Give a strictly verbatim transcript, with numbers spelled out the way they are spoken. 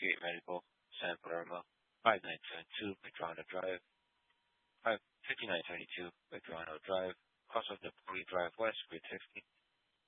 Westgate Medical, San Palermo, five nine seven two Medrano Drive, five fifty nine seventy two Medrano Drive, Cross of Napoli Drive West, Grid sixty.